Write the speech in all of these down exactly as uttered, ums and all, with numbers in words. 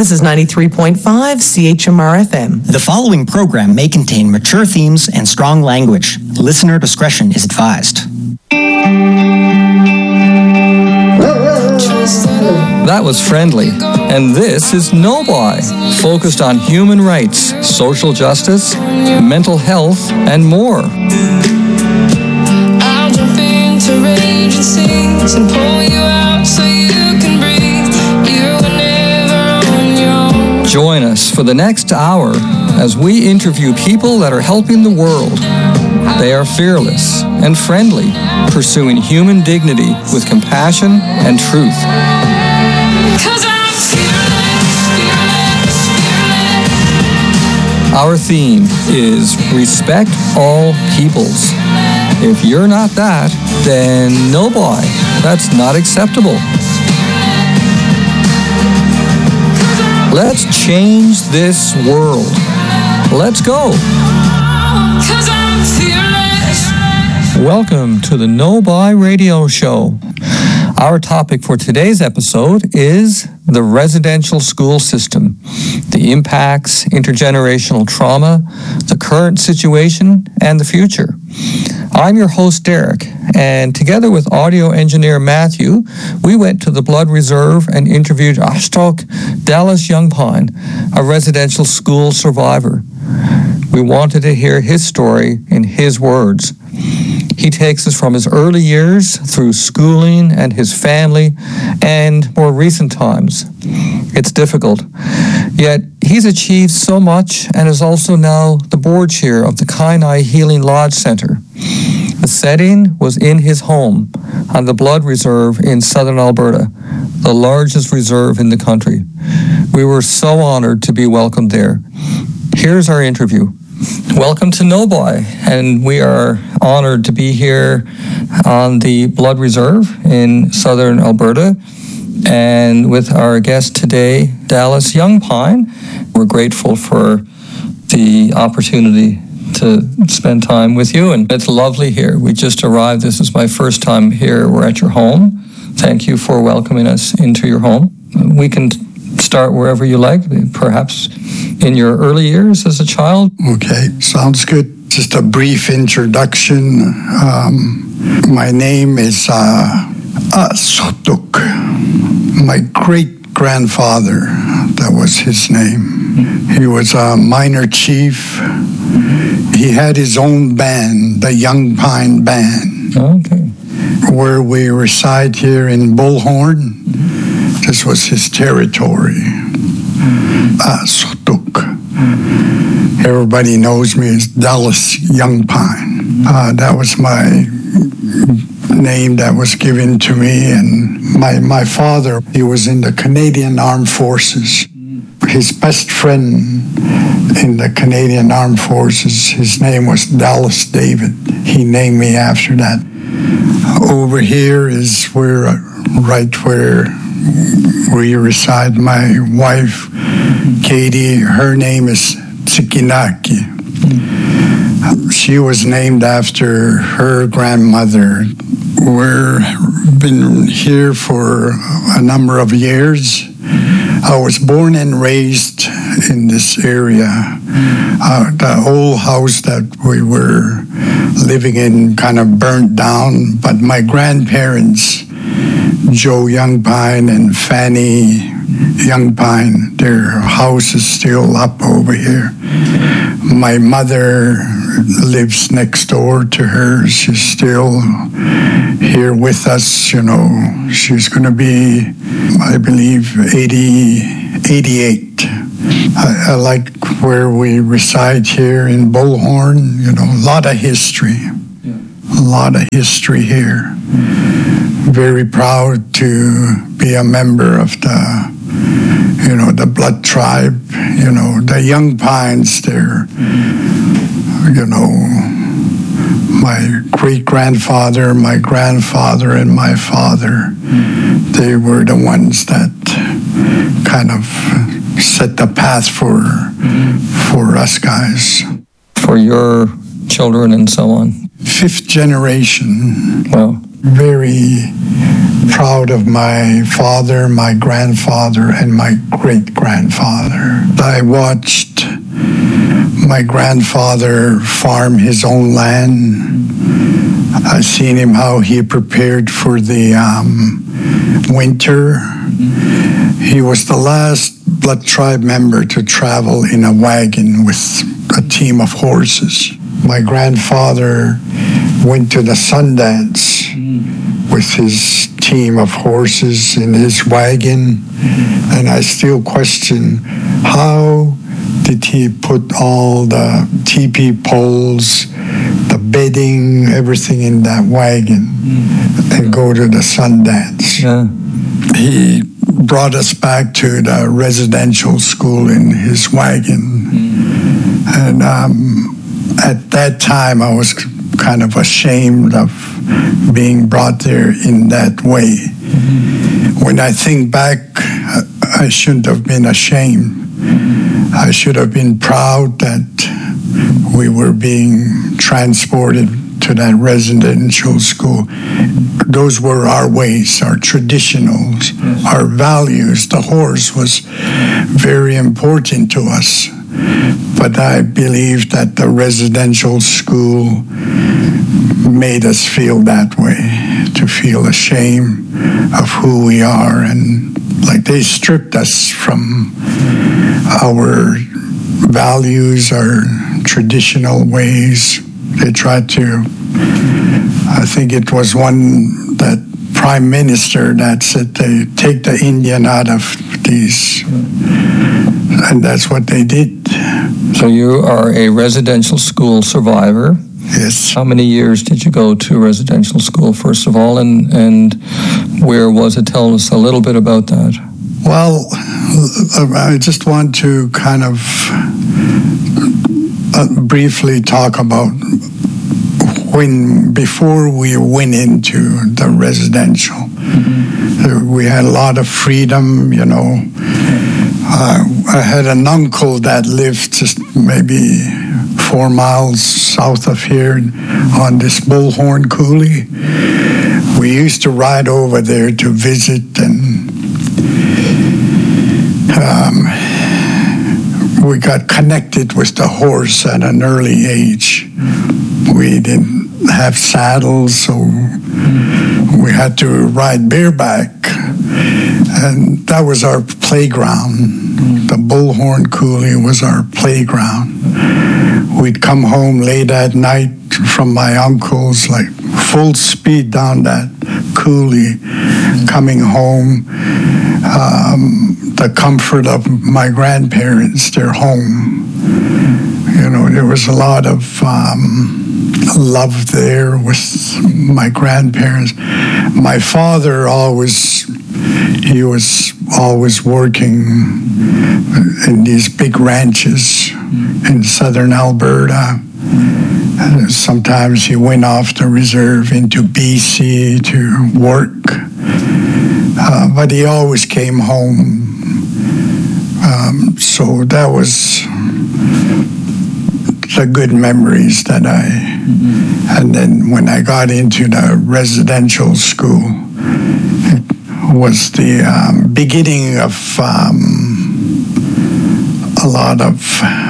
This is ninety-three point five C H M R F M. The following program may contain mature themes and strong language. Listener discretion is advised. That was Friendly, and this is No Buy, focused on human rights, social justice, mental health, and more. I'll jump into rage and scenes and pull you out so you can breathe. You were never on your own. Join us for the next hour as we interview people that are helping the world. They are fearless and friendly, pursuing human dignity with compassion and truth. Cause I'm fearless, fearless, fearless. Our theme is respect all peoples. If you're not that, then no boy, that's not acceptable. Let's change this world. Let's go. Cause I'm fearless. Welcome to the No Buy Radio Show. Our topic for today's episode is the residential school system, the impacts, intergenerational trauma, the current situation, and the future. I'm your host, Derek, and together with audio engineer Matthew, we went to the Blood Reserve and interviewed Ashtok Dallas Youngpine, a residential school survivor. We wanted to hear his story in his words. He takes us from his early years through schooling and his family and more recent times. It's difficult. Yet he's achieved so much and is also now the board chair of the Kainai Healing Lodge Center. The setting was in his home on the Blood Reserve in southern Alberta, the largest reserve in the country. We were so honored to be welcomed there. Here's our interview. Welcome to No Buy, and we are honored to be here on the Blood Reserve in southern Alberta, and with our guest today, Dallas Youngpine. We're grateful for the opportunity to spend time with you, and it's lovely here. We just arrived. This is my first time here. We're at your home. Thank you for welcoming us into your home. We can start wherever you like, perhaps in your early years as a child. Okay, sounds good. Just a brief introduction. Um, my name is uh, Asutuk. My great-grandfather, that was his name. He was a minor chief. He had his own band, the Youngpine Band. Okay. Where we reside here in Bullhorn. This was his territory. Asutuk. Everybody knows me as Dallas Youngpine. Uh, that was my name that was given to me. And my, my father, he was in the Canadian Armed Forces. His best friend in the Canadian Armed Forces, his name was Dallas David. He named me after that. Over here is where, right where we reside. My wife, Katie, her name is Tsikinaki. She was named after her grandmother. We've been here for a number of years. I was born and raised in this area. Uh, the old house that we were living in kind of burnt down, but my grandparents, Joe Youngpine and Fanny Youngpine, their house is still up over here. My mother lives next door to her. She's still here with us, you know. She's going to be, I believe, eighty, eighty-eight. I, I like where we reside here in Bullhorn, you know, a lot of history. Yeah. A lot of history here. Very proud to be a member of the, you know, the Blood Tribe, you know, the Youngpines there, you know, my great-grandfather, my grandfather, and my father, they were the ones that kind of set the path for, for us guys. For your children and so on. Fifth generation. Well, very proud of my father, my grandfather, and my great-grandfather. I watched my grandfather farm his own land. I seen him how he prepared for the um, winter. He was the last Blood Tribe member to travel in a wagon with a team of horses. My grandfather went to the Sundance with his team of horses in his wagon, and I still question how did he put all the teepee poles, the bedding, everything in that wagon and go to the Sundance. Yeah. He brought us back to the residential school in his wagon. And um, at that time, I was kind of ashamed of being brought there in that way. When I think back, I shouldn't have been ashamed. I should have been proud that we were being transported to that residential school. Those were our ways, our traditionals, our values. The horse was very important to us. But I believe that the residential school made us feel that way, to feel ashamed of who we are. And like they stripped us from our values, our traditional ways. They tried to, I think it was one that prime minister that said they take the Indian out of these, and that's what they did. So you are a residential school survivor. Yes. How many years did you go to residential school, first of all, and, and where was it? Tell us a little bit about that. Well, I just want to kind of uh, briefly talk about when, before we went into the residential. Mm-hmm. We had a lot of freedom, you know. Uh, I had an uncle that lived just maybe four miles south of here on this Bullhorn Coulee. We used to ride over there to visit, and um, we got connected with the horse at an early age. We didn't have saddles, so we had to ride bareback. And that was our playground. The Bullhorn Coulee was our playground. We'd come home late at night from my uncle's, like full speed down that coulee, coming home. Um, the comfort of my grandparents, their home. You know, there was a lot of um, love there with my grandparents. My father always, he was always working in these big ranches in southern Alberta. And sometimes he went off the reserve into B C to work. Uh, but he always came home. Um, so that was the good memories that I, mm-hmm. And then when I got into the residential school, it was the um, beginning of um, a lot of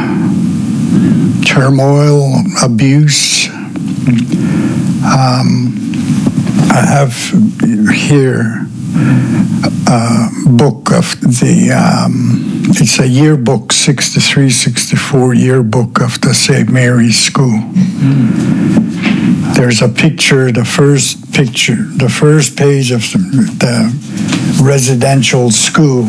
turmoil, abuse. Um, I have here a book of the, um, it's a yearbook, sixty-three sixty-four yearbook of the Saint Mary's School. There's a picture, the first picture, the first page of the, the residential school,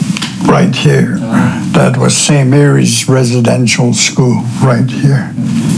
right here. That was Saint Mary's Residential School, right here.